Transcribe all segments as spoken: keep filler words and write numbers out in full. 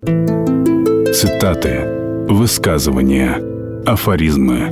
Цитаты, высказывания, афоризмы.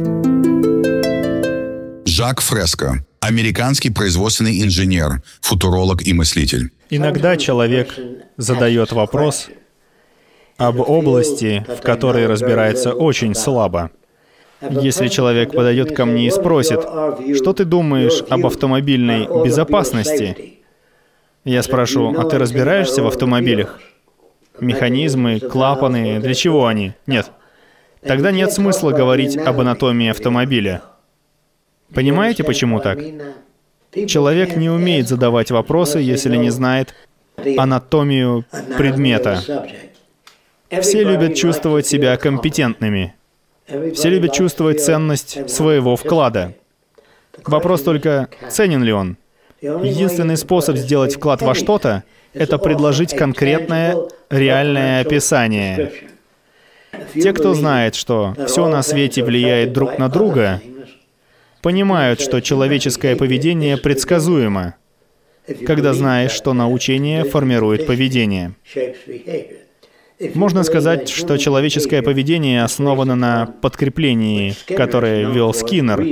Жак Фреско, американский производственный инженер, футуролог и мыслитель. Иногда человек задает вопрос об области, в которой разбирается очень слабо. Если человек подойдет ко мне и спросит, что ты думаешь об автомобильной безопасности? Я спрошу, а ты разбираешься в автомобилях? Механизмы, клапаны, для чего они? Нет. Тогда нет смысла говорить об анатомии автомобиля. Понимаете, почему так? Человек не умеет задавать вопросы, если не знает анатомию предмета. Все любят чувствовать себя компетентными. Все любят чувствовать ценность своего вклада. Вопрос только, ценен ли он? Единственный способ сделать вклад во что-то — это предложить конкретное, реальное описание. Те, кто знает, что все на свете влияет друг на друга, понимают, что человеческое поведение предсказуемо, когда знаешь, что научение формирует поведение. Можно сказать, что человеческое поведение основано на подкреплении, которое ввел Скиннер.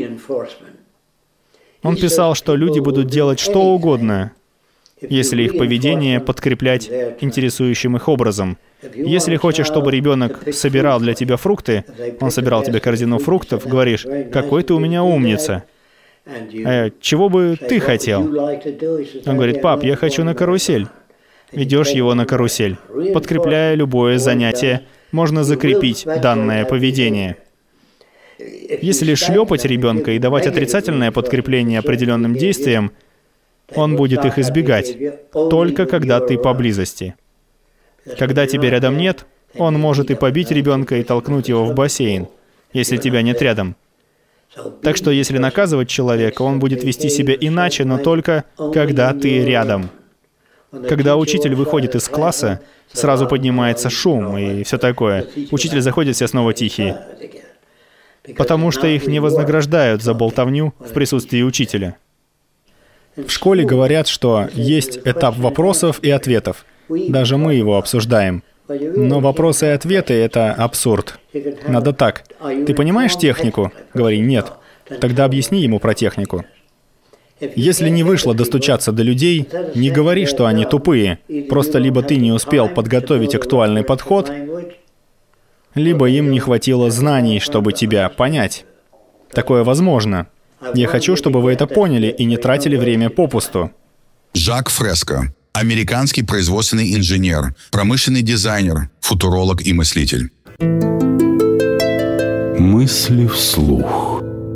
Он писал, что люди будут делать что угодно, если их поведение подкреплять интересующим их образом. Если хочешь, чтобы ребенок собирал для тебя фрукты, он собирал тебе корзину фруктов, говоришь, «Какой ты у меня умница». «Э, чего бы ты хотел?» Он говорит, «Пап, я хочу на карусель». Ведешь его на карусель. Подкрепляя любое занятие, можно закрепить данное поведение. Если шлепать ребенка и давать отрицательное подкрепление определенным действиям, он будет их избегать, только когда ты поблизости. Когда тебя рядом нет, он может и побить ребенка, и толкнуть его в бассейн, если тебя нет рядом. Так что если наказывать человека, он будет вести себя иначе, но только когда ты рядом. Когда учитель выходит из класса, сразу поднимается шум и все такое. Учитель заходит, все снова тихие. Потому что их не вознаграждают за болтовню в присутствии учителя. В школе говорят, что есть этап вопросов и ответов. Даже мы его обсуждаем. Но вопросы и ответы — это абсурд. Надо так. Ты понимаешь технику? Говори, нет. Тогда объясни ему про технику. Если не вышло достучаться до людей, не говори, что они тупые. Просто либо ты не успел подготовить актуальный подход, либо им не хватило знаний, чтобы тебя понять. Такое возможно. Я хочу, чтобы вы это поняли и не тратили время попусту. Жак Фреско, американский производственный инженер, промышленный дизайнер, футуролог и мыслитель. Мысли вслух.